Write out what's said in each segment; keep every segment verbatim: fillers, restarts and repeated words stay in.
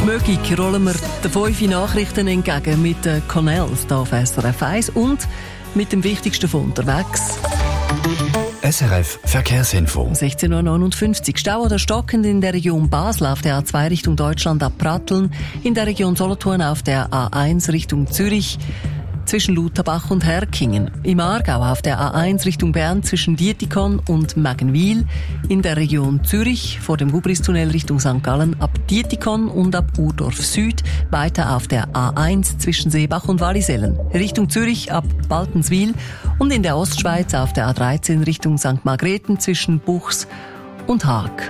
Schmöckig rollen wir den fünf Nachrichten entgegen mit den Cornells hier auf S R F eins und mit dem Wichtigsten von unterwegs. S R F Verkehrsinfo. sechzehn Uhr neunundfünfzig. Stau oder stockend in der Region Basel auf der A zwei Richtung Deutschland ab Pratteln, in der Region Solothurn auf der A eins Richtung Zürich, zwischen Lutherbach und Herkingen. Im Aargau auf der A eins Richtung Bern zwischen Dietikon und Magenwil. In der Region Zürich vor dem Gubristunnel Richtung Sankt Gallen ab Dietikon und ab Urdorf Süd. Weiter auf der A eins zwischen Seebach und Wallisellen. Richtung Zürich ab Baltenswil. Und in der Ostschweiz auf der A dreizehn Richtung Sankt Margrethen zwischen Buchs und Haag.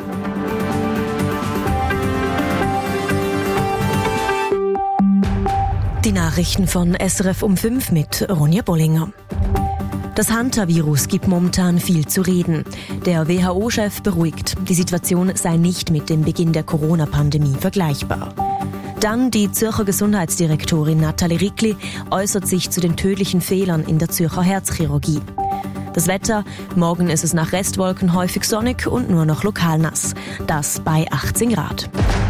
Die Nachrichten von S R F um fünf mit Ronja Bollinger. Das Hantavirus gibt momentan viel zu reden. Der W H O-Chef beruhigt, die Situation sei nicht mit dem Beginn der Corona-Pandemie vergleichbar. Dann die Zürcher Gesundheitsdirektorin Nathalie Rickli äußert sich zu den tödlichen Fehlern in der Zürcher Herzchirurgie. Das Wetter, morgen ist es nach Restwolken häufig sonnig und nur noch lokal nass. Das bei achtzehn Grad.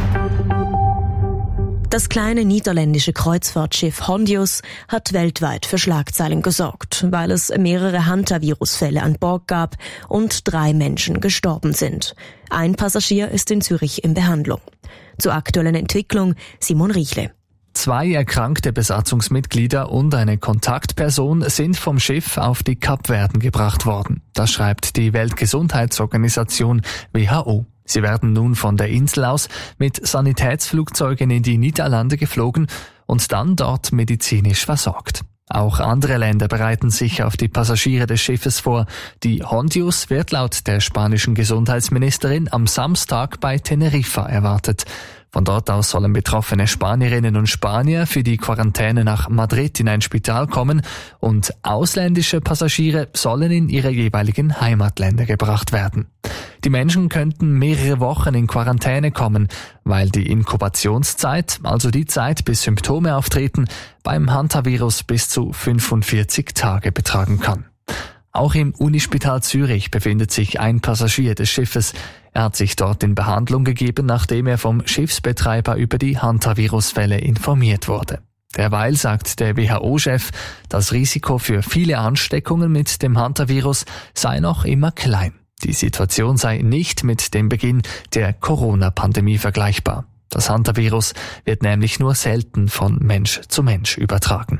Das kleine niederländische Kreuzfahrtschiff Hondius hat weltweit für Schlagzeilen gesorgt, weil es mehrere Hantavirus-Fälle an Bord gab und drei Menschen gestorben sind. Ein Passagier ist in Zürich in Behandlung. Zur aktuellen Entwicklung Simon Riechle. Zwei erkrankte Besatzungsmitglieder und eine Kontaktperson sind vom Schiff auf die Kapverden gebracht worden. Das schreibt die Weltgesundheitsorganisation W H O. Sie werden nun von der Insel aus mit Sanitätsflugzeugen in die Niederlande geflogen und dann dort medizinisch versorgt. Auch andere Länder bereiten sich auf die Passagiere des Schiffes vor. Die Hondius wird laut der spanischen Gesundheitsministerin am Samstag bei Teneriffa erwartet. Von dort aus sollen betroffene Spanierinnen und Spanier für die Quarantäne nach Madrid in ein Spital kommen und ausländische Passagiere sollen in ihre jeweiligen Heimatländer gebracht werden. Die Menschen könnten mehrere Wochen in Quarantäne kommen, weil die Inkubationszeit, also die Zeit bis Symptome auftreten, beim Hantavirus bis zu fünfundvierzig Tage betragen kann. Auch im Unispital Zürich befindet sich ein Passagier des Schiffes. Er hat sich dort in Behandlung gegeben, nachdem er vom Schiffsbetreiber über die Hantavirus-Fälle informiert wurde. Derweil sagt der W H O-Chef, das Risiko für viele Ansteckungen mit dem Hantavirus sei noch immer klein. Die Situation sei nicht mit dem Beginn der Corona-Pandemie vergleichbar. Das Hantavirus wird nämlich nur selten von Mensch zu Mensch übertragen.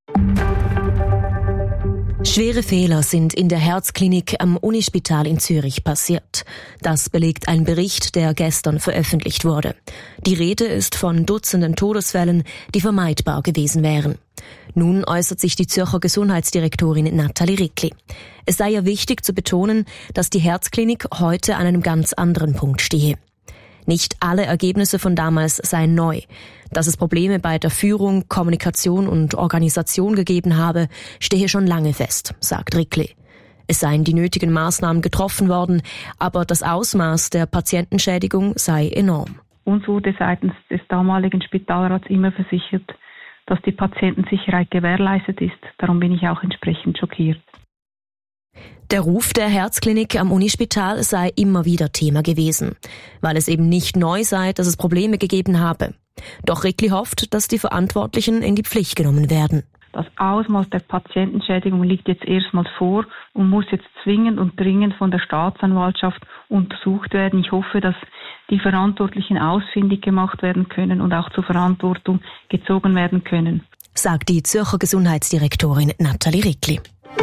Schwere Fehler sind in der Herzklinik am Unispital in Zürich passiert. Das belegt ein Bericht, der gestern veröffentlicht wurde. Die Rede ist von Dutzenden Todesfällen, die vermeidbar gewesen wären. Nun äußert sich die Zürcher Gesundheitsdirektorin Nathalie Rickli. Es sei ja wichtig zu betonen, dass die Herzklinik heute an einem ganz anderen Punkt stehe. Nicht alle Ergebnisse von damals seien neu. Dass es Probleme bei der Führung, Kommunikation und Organisation gegeben habe, stehe schon lange fest, sagt Rickli. Es seien die nötigen Maßnahmen getroffen worden, aber das Ausmaß der Patientenschädigung sei enorm. Uns wurde seitens des damaligen Spitalrats immer versichert, dass die Patientensicherheit gewährleistet ist. Darum bin ich auch entsprechend schockiert. Der Ruf der Herzklinik am Unispital sei immer wieder Thema gewesen, weil es eben nicht neu sei, dass es Probleme gegeben habe. Doch Rickli hofft, dass die Verantwortlichen in die Pflicht genommen werden. Das Ausmaß der Patientenschädigung liegt jetzt erstmals vor und muss jetzt zwingend und dringend von der Staatsanwaltschaft untersucht werden. Ich hoffe, dass die Verantwortlichen ausfindig gemacht werden können und auch zur Verantwortung gezogen werden können, sagt die Zürcher Gesundheitsdirektorin Nathalie Rickli.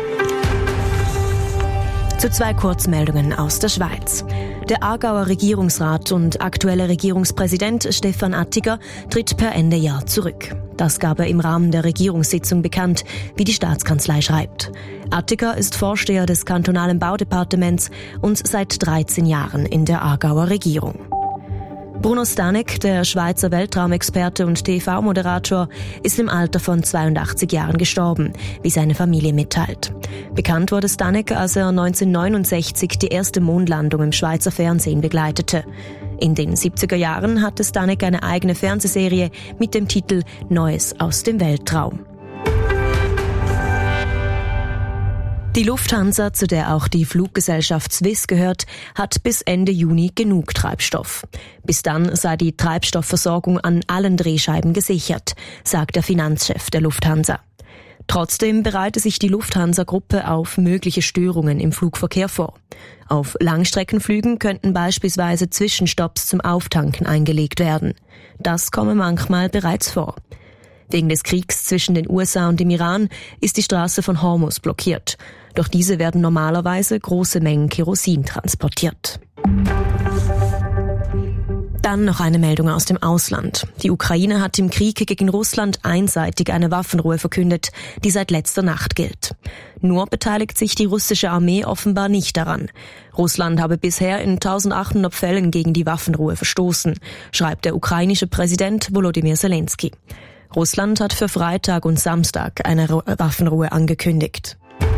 Zu zwei Kurzmeldungen aus der Schweiz. Der Aargauer Regierungsrat und aktuelle Regierungspräsident Stefan Attiger tritt per Ende Jahr zurück. Das gab er im Rahmen der Regierungssitzung bekannt, wie die Staatskanzlei schreibt. Attiger ist Vorsteher des kantonalen Baudepartements und seit dreizehn Jahren in der Aargauer Regierung. Bruno Stanek, der Schweizer Weltraumexperte und T V-Moderator, ist im Alter von zweiundachtzig Jahren gestorben, wie seine Familie mitteilt. Bekannt wurde Stanek, als er neunzehnhundertneunundsechzig die erste Mondlandung im Schweizer Fernsehen begleitete. In den siebziger Jahren hatte Stanek eine eigene Fernsehserie mit dem Titel Neues aus dem Weltraum. Die Lufthansa, zu der auch die Fluggesellschaft Swiss gehört, hat bis Ende Juni genug Treibstoff. Bis dann sei die Treibstoffversorgung an allen Drehscheiben gesichert, sagt der Finanzchef der Lufthansa. Trotzdem bereite sich die Lufthansa-Gruppe auf mögliche Störungen im Flugverkehr vor. Auf Langstreckenflügen könnten beispielsweise Zwischenstopps zum Auftanken eingelegt werden. Das komme manchmal bereits vor. Wegen des Kriegs zwischen den U S A und dem Iran ist die Straße von Hormuz blockiert. Durch diese werden normalerweise große Mengen Kerosin transportiert. Dann noch eine Meldung aus dem Ausland. Die Ukraine hat im Krieg gegen Russland einseitig eine Waffenruhe verkündet, die seit letzter Nacht gilt. Nur beteiligt sich die russische Armee offenbar nicht daran. Russland habe bisher in eintausendachthundert Fällen gegen die Waffenruhe verstoßen, schreibt der ukrainische Präsident Volodymyr Zelensky. Russland hat für Freitag und Samstag eine Waffenruhe angekündigt.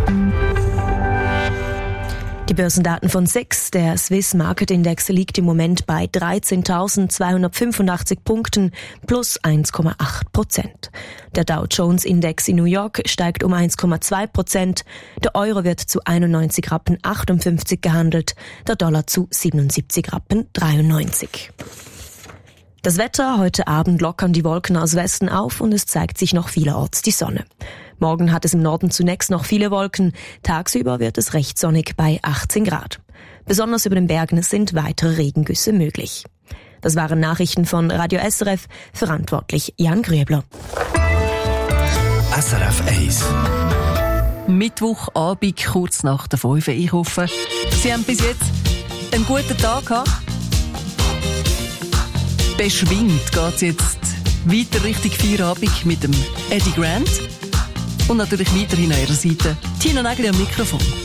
Die Börsendaten von S I X, der Swiss Market Index, liegt im Moment bei dreizehntausendzweihundertfünfundachtzig Punkten plus eins Komma acht Prozent. Der Dow Jones Index in New York steigt um eins Komma zwei Prozent. Der Euro wird zu einundneunzig Rappen achtundfünfzig gehandelt, der Dollar zu siebenundsiebzig Rappen dreiundneunzig. Das Wetter: Heute Abend lockern die Wolken aus Westen auf und es zeigt sich noch vielerorts die Sonne. Morgen hat es im Norden zunächst noch viele Wolken. Tagsüber wird es recht sonnig bei achtzehn Grad. Besonders über den Bergen sind weitere Regengüsse möglich. Das waren Nachrichten von Radio S R F, verantwortlich Jan Grüebler. S R F eins. Mittwochabend, kurz nach der fünf. Ich hoffe, Sie haben bis jetzt einen guten Tag gehabt. Beschwingt geht's jetzt weiter Richtung Feierabend mit dem Eddie Grant. Und natürlich weiterhin an ihrer Seite Tina Nägeli am Mikrofon.